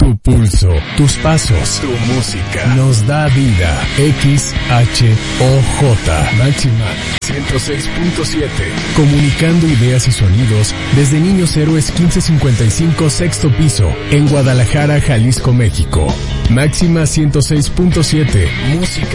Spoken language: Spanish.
Tu pulso, tus pasos, tu música nos da vida. XHOJ Máxima 106.7. Comunicando ideas y sonidos desde Niños Héroes 1555 sexto piso en Guadalajara, Jalisco, México. Máxima 106.7. Música